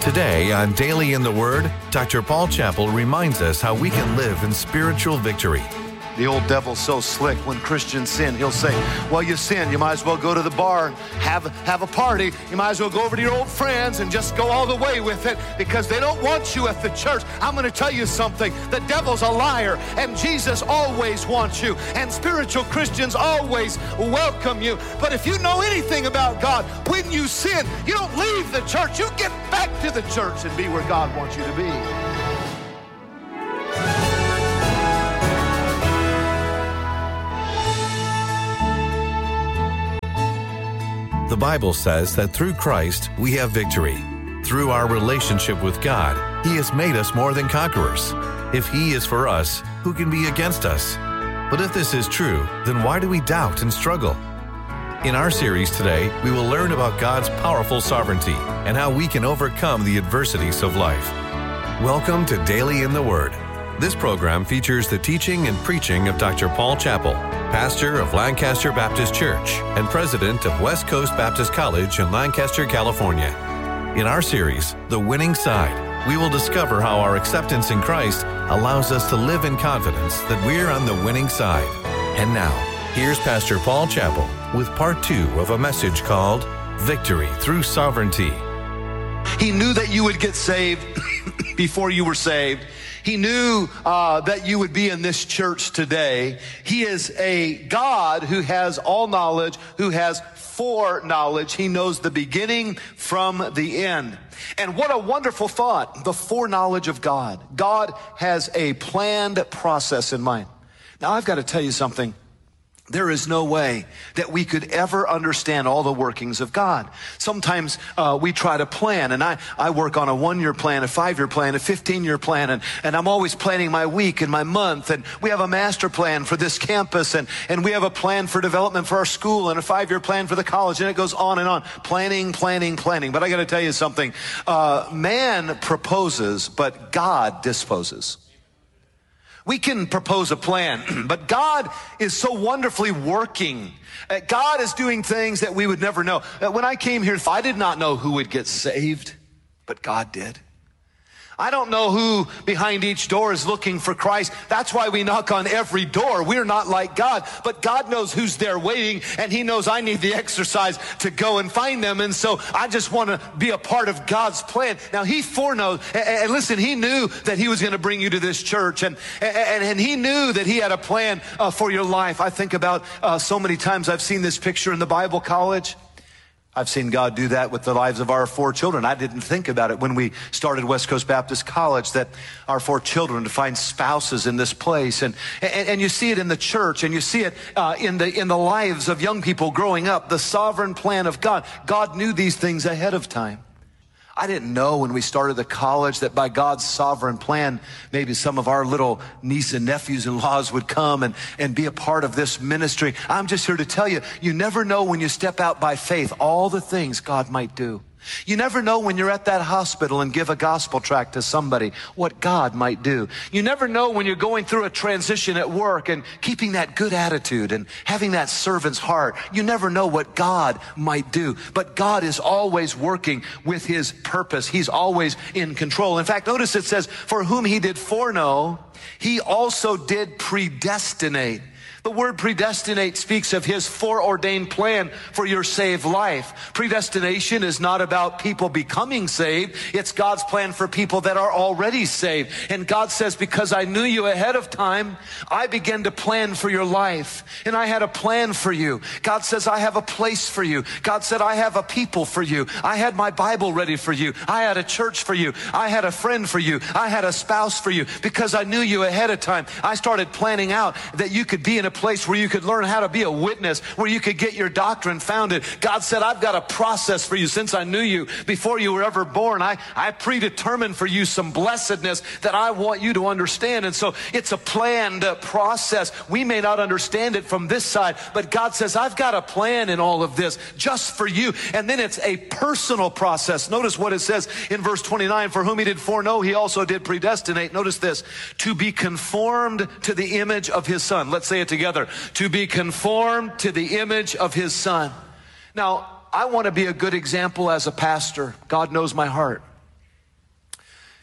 Today on Daily in the Word, Dr. Paul Chappell reminds us how we can live in spiritual victory. The old devil's so slick. When Christians sin, he'll say, well, you sin, you might as well go to the bar and have a party. You might as well go over to your old friends and just go all the way with it because they don't want you at the church. I'm going to tell you something. The devil's a liar, and Jesus always wants you, and spiritual Christians always welcome you. But if you know anything about God, when you sin, you don't leave the church. You get back to the church and be where God wants you to be. The Bible says that through Christ, we have victory. Through our relationship with God, He has made us more than conquerors. If He is for us, who can be against us? But if this is true, then why do we doubt and struggle? In our series today, we will learn about God's powerful sovereignty and how we can overcome the adversities of life. Welcome to Daily in the Word. This program features the teaching and preaching of Dr. Paul Chappell, pastor of Lancaster Baptist Church and president of West Coast Baptist College in Lancaster, California. In our series, The Winning Side, we will discover how our acceptance in Christ allows us to live in confidence that we're on the winning side. And now, here's Pastor Paul Chappell with part 2 of a message called Victory Through Sovereignty. He knew that you would get saved before you were saved. He knew that you would be in this church today. He is a God who has all knowledge, who has foreknowledge. He knows the beginning from the end. And what a wonderful thought, the foreknowledge of God. God has a planned process in mind. Now, I've got to tell you something. There is no way that we could ever understand all the workings of God. Sometimes we try to plan, and I work on a 1-year plan, a 5-year plan, a 15-year plan, and I'm always planning my week and my month, and we have a master plan for this campus, and we have a plan for development for our school, and a 5-year plan for the college, and it goes on and on. Planning. But I got to tell you something. Man proposes, but God disposes. We can propose a plan, but God is so wonderfully working. God is doing things that we would never know. When I came here, I did not know who would get saved, but God did. I don't know who behind each door is looking for Christ. That's why we knock on every door. We're not like God, but God knows who's there waiting, and He knows I need the exercise to go and find them. And so I just want to be a part of God's plan. Now, He foreknows, and listen, He knew that He was going to bring you to this church, and He knew that He had a plan for your life. I think about so many times I've seen this picture in the Bible college. I've seen God do that with the lives of our 4 children. I didn't think about it when we started West Coast Baptist College, that our 4 children to find spouses in this place. And you see it in the church, and you see it in the lives of young people growing up, the sovereign plan of God. God knew these things ahead of time. I didn't know when we started the college that by God's sovereign plan, maybe some of our little niece and nephews-in-laws would come and be a part of this ministry. I'm just here to tell you, you never know when you step out by faith all the things God might do. You never know when you're at that hospital and give a gospel tract to somebody what God might do. You never know when you're going through a transition at work and keeping that good attitude and having that servant's heart. You never know what God might do. But God is always working with His purpose. He's always in control. In fact, notice it says, for whom He did foreknow, He also did predestinate. The word predestinate speaks of His foreordained plan for your saved life. Predestination is not about people becoming saved. It's God's plan for people that are already saved. And God says, because I knew you ahead of time, I began to plan for your life. And I had a plan for you. God says, I have a place for you. God said, I have a people for you. I had my Bible ready for you. I had a church for you. I had a friend for you. I had a spouse for you. Because I knew you ahead of time, I started planning out that you could be in a place where you could learn how to be a witness, where you could get your doctrine founded. God said, I've got a process for you since I knew you before you were ever born. I predetermined for you some blessedness that I want you to understand. And so it's a planned process. We may not understand it from this side, but God says, I've got a plan in all of this just for you. And then it's a personal process. Notice what it says in verse 29, for whom He did foreknow, He also did predestinate. Notice this, to be conformed to the image of His Son. Let's say it together. To be conformed to the image of His Son. Now, I want to be a good example as a pastor. God knows my heart.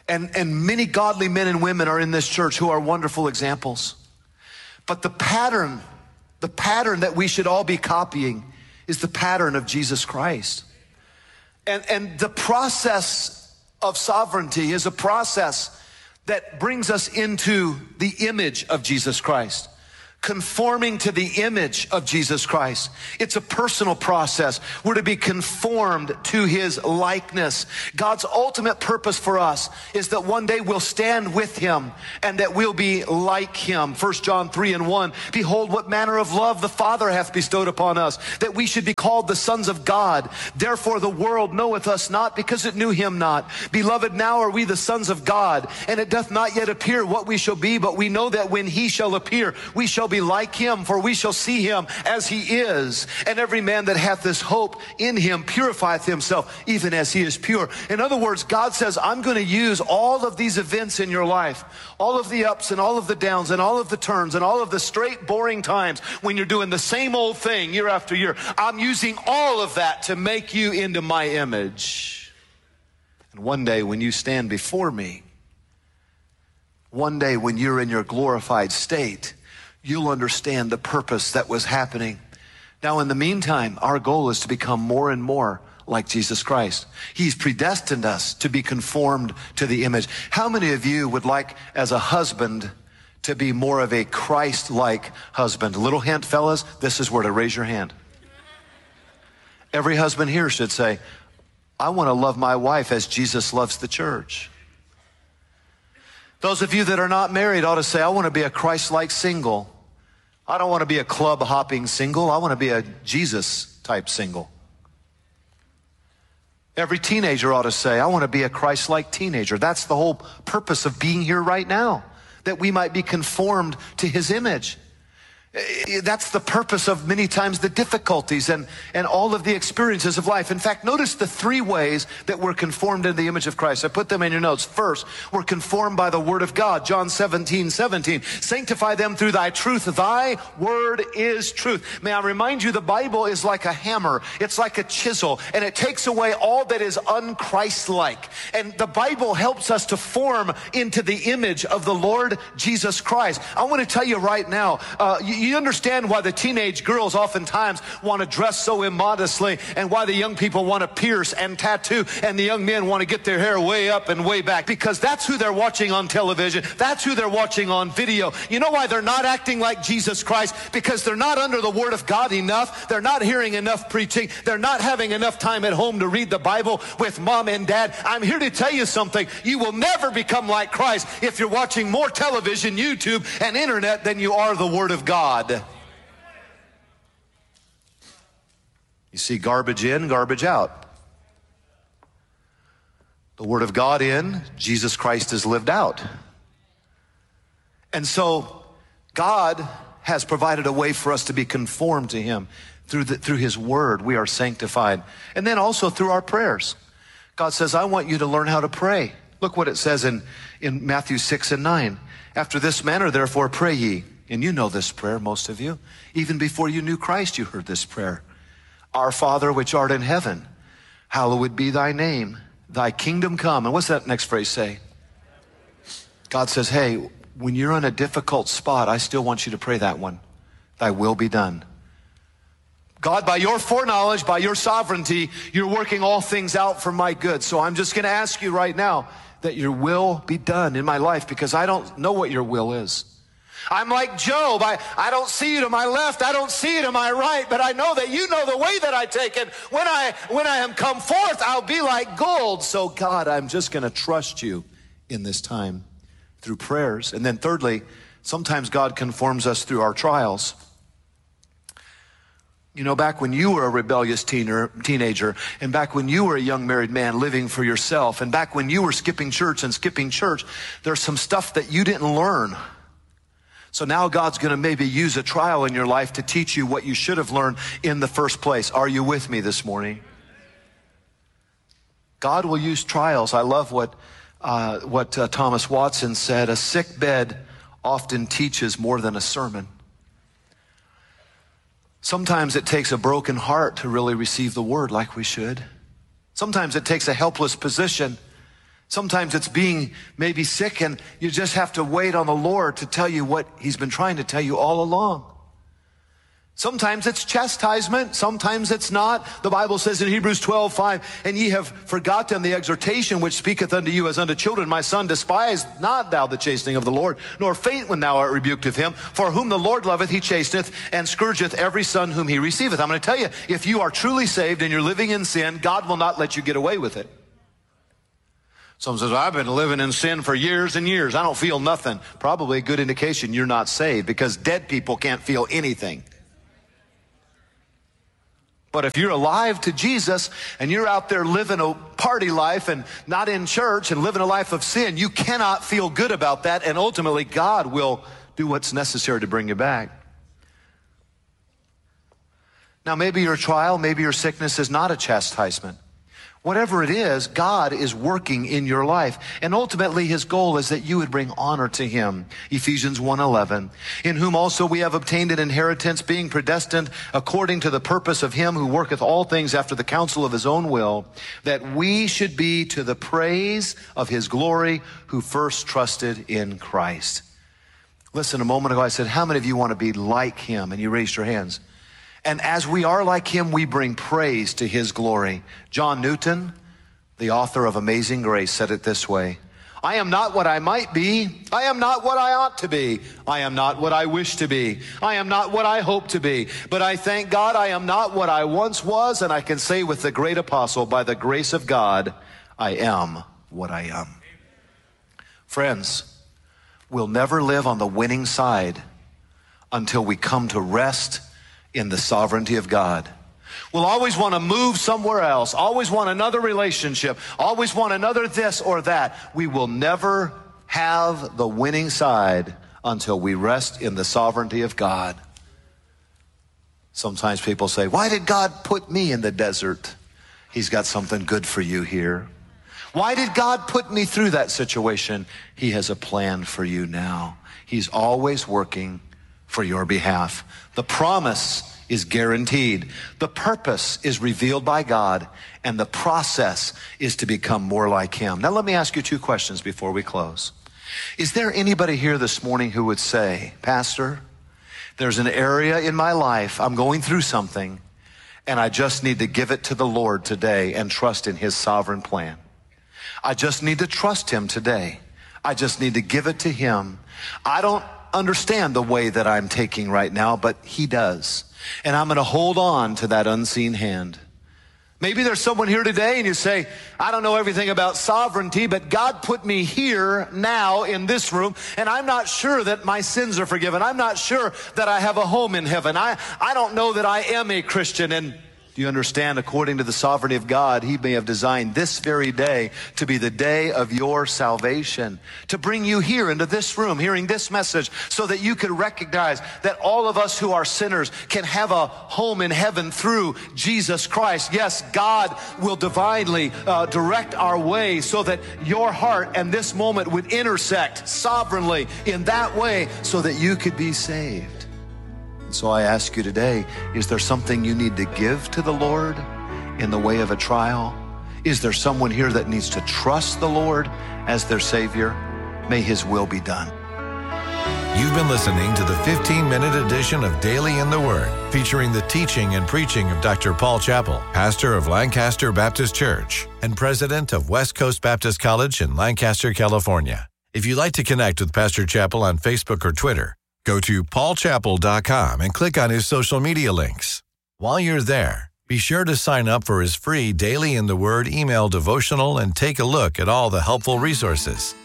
And many godly men and women are in this church who are wonderful examples. But the pattern that we should all be copying is the pattern of Jesus Christ. And the process of sovereignty is a process that brings us into the image of Jesus Christ. Conforming to the image of Jesus Christ. It's a personal process. We're to be conformed to his likeness. God's ultimate purpose for us is that one day we'll stand with him and that we'll be like him. 1 John 3:1, behold what manner of love the Father hath bestowed upon us, that we should be called the sons of God. Therefore the world knoweth us not, because it knew him not. Beloved, now are we the sons of God, and it doth not yet appear what we shall be, but we know that when he shall appear, we shall be like him, for we shall see him as he is. And every man that hath this hope in him purifieth himself, even as he is pure. In other words, God says, I'm going to use all of these events in your life, all of the ups and all of the downs and all of the turns and all of the straight, boring times when you're doing the same old thing year after year. I'm using all of that to make you into my image. And one day when you stand before me, one day when you're in your glorified state, you'll understand the purpose that was happening. Now, in the meantime, our goal is to become more and more like Jesus Christ. He's predestined us to be conformed to the image. How many of you would like, as a husband, to be more of a Christ-like husband? A little hint, fellas, this is where to raise your hand. Every husband here should say, I want to love my wife as Jesus loves the church. Those of you that are not married ought to say, I want to be a Christ-like single. I don't want to be a club-hopping single. I want to be a Jesus-type single. Every teenager ought to say, I want to be a Christ-like teenager. That's the whole purpose of being here right now, that we might be conformed to his image. That's the purpose of many times the difficulties and all of the experiences of life. In fact, notice the three ways that we're conformed in the image of Christ. I put them in your notes. First, we're conformed by the word of God. John 17:17. Sanctify them through thy truth. Thy word is truth. May I remind you, the Bible is like a hammer. It's like a chisel, and it takes away all that is un-Christ-like. And the Bible helps us to form into the image of the Lord Jesus Christ. I want to tell you right now, you understand why the teenage girls oftentimes want to dress so immodestly, and why the young people want to pierce and tattoo, and the young men want to get their hair way up and way back, because that's who they're watching on television. That's who they're watching on video. You know why they're not acting like Jesus Christ? Because they're not under the word of God enough. They're not hearing enough preaching. They're not having enough time at home to read the Bible with mom and dad. I'm here to tell you something. You will never become like Christ if you're watching more television, YouTube, and internet than you are the word of God. You see garbage in, garbage out. The word of God in, Jesus Christ is lived out. And so God has provided a way for us to be conformed to him. Through his word, we are sanctified. And then also through our prayers. God says, I want you to learn how to pray. Look what it says in Matthew 6:9. After this manner, therefore, pray ye. And you know this prayer, most of you. Even before you knew Christ, you heard this prayer. Our Father, which art in heaven, hallowed be thy name. Thy kingdom come. And what's that next phrase say? God says, hey, when you're in a difficult spot, I still want you to pray that one. Thy will be done. God, by your foreknowledge, by your sovereignty, you're working all things out for my good. So I'm just going to ask you right now that your will be done in my life, because I don't know what your will is. I'm like Job. I don't see you to my left. I don't see you to my right, but I know that you know the way that I take it. When I am come forth, I'll be like gold. So God, I'm just going to trust you in this time through prayers. And then thirdly, sometimes God conforms us through our trials. You know, back when you were a rebellious teenager, and back when you were a young married man living for yourself, and back when you were skipping church, there's some stuff that you didn't learn. So now God's going to maybe use a trial in your life to teach you what you should have learned in the first place. Are you with me this morning? God will use trials. I love what Thomas Watson said. A sick bed often teaches more than a sermon. Sometimes it takes a broken heart to really receive the word like we should. Sometimes it takes a helpless position Sometimes it's being maybe sick and you just have to wait on the Lord to tell you what he's been trying to tell you all along. Sometimes it's chastisement. Sometimes it's not. The Bible says in Hebrews 12:5, and ye have forgotten the exhortation which speaketh unto you as unto children. My son, despise not thou the chastening of the Lord, nor faint when thou art rebuked of him. For whom the Lord loveth, he chasteneth, and scourgeth every son whom he receiveth. I'm going to tell you, if you are truly saved and you're living in sin, God will not let you get away with it. Someone says, I've been living in sin for years and years. I don't feel nothing. Probably a good indication you're not saved, because dead people can't feel anything. But if you're alive to Jesus and you're out there living a party life and not in church and living a life of sin, you cannot feel good about that, and ultimately God will do what's necessary to bring you back. Now, maybe your trial, maybe your sickness is not a chastisement. Whatever it is, God is working in your life. And ultimately, his goal is that you would bring honor to him. Ephesians 1:11, in whom also we have obtained an inheritance, being predestined according to the purpose of him who worketh all things after the counsel of his own will, that we should be to the praise of his glory, who first trusted in Christ. Listen, a moment ago I said, how many of you want to be like him? And you raised your hands. And as we are like him, we bring praise to his glory. John Newton, the author of Amazing Grace, said it this way: I am not what I might be. I am not what I ought to be. I am not what I wish to be. I am not what I hope to be. But I thank God I am not what I once was, and I can say with the great apostle, by the grace of God, I am what I am. Friends, we'll never live on the winning side until we come to rest in the sovereignty of God. We'll always want to move somewhere else, always want another relationship, always want another this or that. We will never have the winning side until we rest in the sovereignty of God. Sometimes people say, why did God put me in the desert? He's got something good for you here. Why did God put me through that situation? He has a plan for you now. He's always working for your behalf. The promise is guaranteed. The purpose is revealed by God, and the process is to become more like him. Now let me ask you two questions before we close. Is there anybody here this morning who would say, Pastor, there's an area in my life, I'm going through something, and I just need to give it to the Lord today and trust in his sovereign plan. I just need to trust him today. I just need to give it to him. I don't understand the way that I'm taking right now, but he does. And I'm going to hold on to that unseen hand. Maybe there's someone here today and you say, I don't know everything about sovereignty, but God put me here now in this room, and I'm not sure that my sins are forgiven. I'm not sure that I have a home in heaven. I don't know that I am a Christian. And do you understand, according to the sovereignty of God, he may have designed this very day to be the day of your salvation, to bring you here into this room, hearing this message, so that you could recognize that all of us who are sinners can have a home in heaven through Jesus Christ. Yes, God will divinely direct our way so that your heart and this moment would intersect sovereignly in that way so that you could be saved. So I ask you today, is there something you need to give to the Lord in the way of a trial? Is there someone here that needs to trust the Lord as their Savior? May his will be done. You've been listening to the 15-minute edition of Daily in the Word, featuring the teaching and preaching of Dr. Paul Chappell, pastor of Lancaster Baptist Church and president of West Coast Baptist College in Lancaster, California. If you'd like to connect with Pastor Chappell on Facebook or Twitter, go to paulchappell.com and click on his social media links. While you're there, be sure to sign up for his free Daily in the Word email devotional and take a look at all the helpful resources.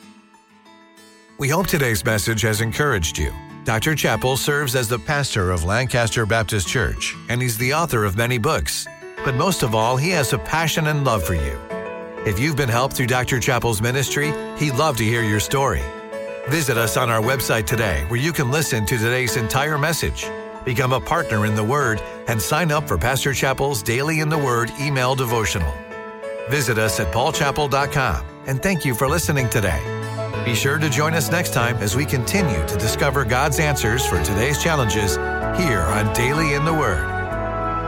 We hope today's message has encouraged you. Dr. Chappell serves as the pastor of Lancaster Baptist Church, and he's the author of many books. But most of all, he has a passion and love for you. If you've been helped through Dr. Chappell's ministry, he'd love to hear your story. Visit us on our website today, where you can listen to today's entire message, become a partner in the Word, and sign up for Pastor Chappell's Daily in the Word email devotional. Visit us at paulchappell.com, and thank you for listening today. Be sure to join us next time as we continue to discover God's answers for today's challenges here on Daily in the Word.